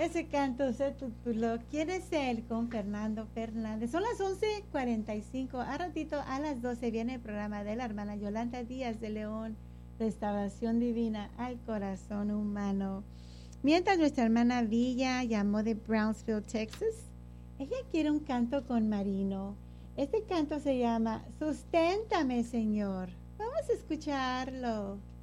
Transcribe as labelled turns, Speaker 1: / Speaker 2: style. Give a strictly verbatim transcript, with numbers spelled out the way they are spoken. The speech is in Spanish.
Speaker 1: Ese canto se tituló ¿Quién es él? Con Fernando Fernández. Son las once cuarenta y cinco. A ratito a las doce viene el programa de la hermana Yolanda Díaz de León, Restauración Divina al Corazón Humano. Mientras nuestra hermana Villa llamó de Brownsville, Texas, ella quiere un canto con Marino. Este canto se llama Susténtame, Señor. Vamos a escucharlo.